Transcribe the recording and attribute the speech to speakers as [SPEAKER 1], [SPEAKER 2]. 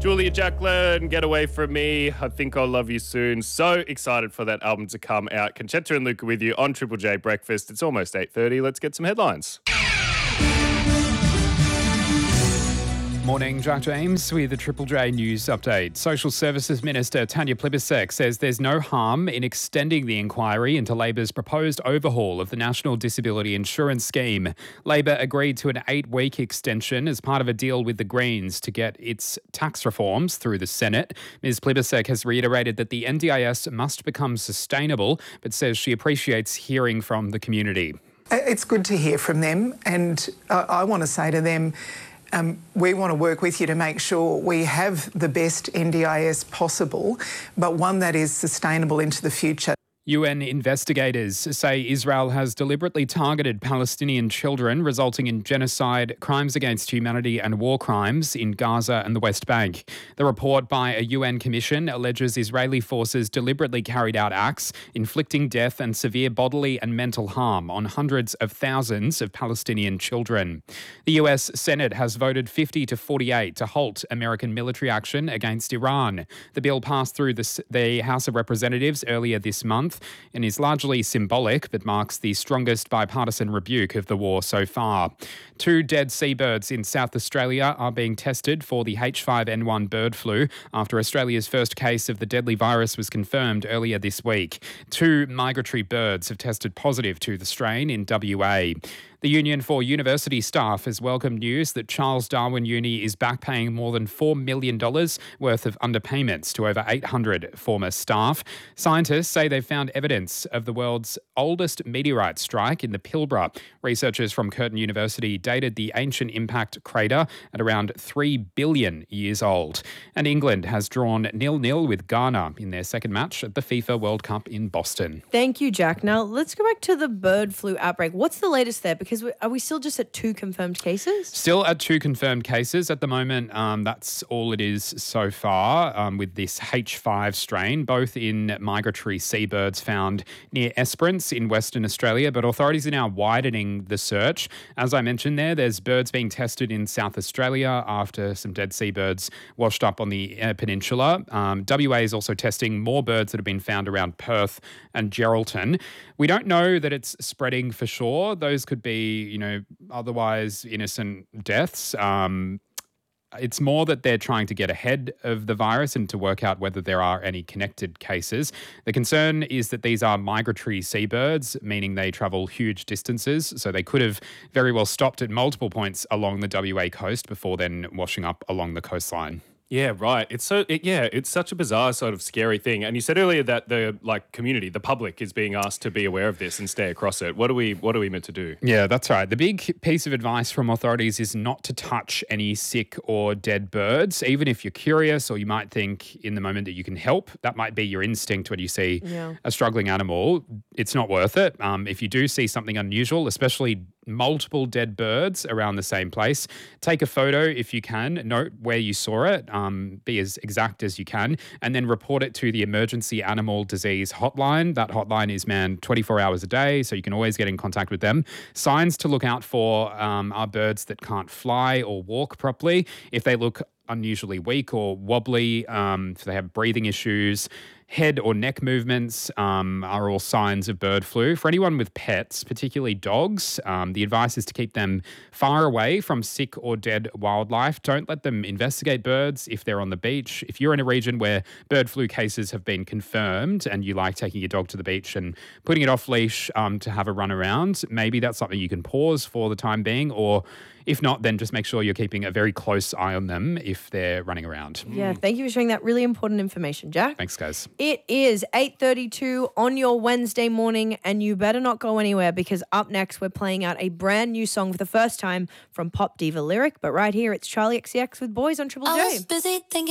[SPEAKER 1] Julia Jacqueline, Get Away From Me. I Think I'll Love You Soon. So excited for that album to come out. Conchetta and Luca with you on Triple J Breakfast. It's almost 8:30. Let's get some headlines.
[SPEAKER 2] Morning, Jack James with the Triple J News Update. Social Services Minister Tanya Plibersek says there's no harm in extending the inquiry into Labor's proposed overhaul of the National Disability Insurance Scheme. Labor agreed to an 8-week extension as part of a deal with the Greens to get its tax reforms through the Senate. Ms Plibersek has reiterated that the NDIS must become sustainable, but says she appreciates hearing from the community.
[SPEAKER 3] It's good to hear from them, and I want to say to them, we want to work with you to make sure we have the best NDIS possible, but one that is sustainable into the future.
[SPEAKER 2] UN investigators say Israel has deliberately targeted Palestinian children, resulting in genocide, crimes against humanity and war crimes in Gaza and the West Bank. The report by a UN commission alleges Israeli forces deliberately carried out acts inflicting death and severe bodily and mental harm on hundreds of thousands of Palestinian children. The US Senate has voted 50-48 to halt American military action against Iran. The bill passed through the House of Representatives earlier this month and is largely symbolic but marks the strongest bipartisan rebuke of the war so far. 2 dead seabirds in South Australia are being tested for the H5N1 bird flu after Australia's first case of the deadly virus was confirmed earlier this week. 2 migratory birds have tested positive to the strain in WA. The Union for University Staff has welcomed news that Charles Darwin Uni is back paying more than $4 million worth of underpayments to over 800 former staff. Scientists say they've found evidence of the world's oldest meteorite strike in the Pilbara. Researchers from Curtin University dated the ancient impact crater at around 3 billion years old. And England has drawn 0-0 with Ghana in their second match at the FIFA World Cup in Boston.
[SPEAKER 4] Thank you, Jack. Now, let's go back to the bird flu outbreak. What's the latest there? Because are we still just at 2 confirmed cases?
[SPEAKER 2] Still at 2 confirmed cases at the moment. That's all it is so far with this H5 strain, both in migratory seabirds found near Esperance in Western Australia, but authorities are now widening the search. As I mentioned there's birds being tested in South Australia after some dead seabirds washed up on the peninsula. WA is also testing more birds that have been found around Perth and Geraldton. We don't know that it's spreading for sure. Those could be, otherwise innocent deaths. It's more that they're trying to get ahead of the virus and to work out whether there are any connected cases. The concern is that these are migratory seabirds, meaning they travel huge distances. So they could have very well stopped at multiple points along the WA coast before then washing up along the coastline.
[SPEAKER 1] Yeah, right. It's such a bizarre sort of scary thing. And you said earlier that the community, the public, is being asked to be aware of this and stay across it. What are we meant to do?
[SPEAKER 2] Yeah, that's right. The big piece of advice from authorities is not to touch any sick or dead birds, even if you're curious or you might think in the moment that you can help. That might be your instinct when you see a struggling animal. It's not worth it. If you do see something unusual, especially multiple dead birds around the same place, take a photo if you can, note where you saw it, be as exact as you can, and then report it to the Emergency Animal Disease Hotline. That hotline is manned 24 hours a day, so you can always get in contact with them. Signs to look out for are birds that can't fly or walk properly. If they look unusually weak or wobbly, if they have breathing issues, head or neck movements are all signs of bird flu. For anyone with pets, particularly dogs, the advice is to keep them far away from sick or dead wildlife. Don't let them investigate birds if they're on the beach. If you're in a region where bird flu cases have been confirmed and you like taking your dog to the beach and putting it off leash to have a run around, maybe that's something you can pause for the time being, or if not, then just make sure you're keeping a very close eye on them if they're running around.
[SPEAKER 4] Yeah, thank you for sharing that really important information, Jack.
[SPEAKER 2] Thanks, guys.
[SPEAKER 4] It is 8:32 on your Wednesday morning, and you better not go anywhere because up next we're playing out a brand new song for the first time from pop diva Lyric. But right here, it's Charlie XCX with Boys on Triple J.
[SPEAKER 5] I was busy thinking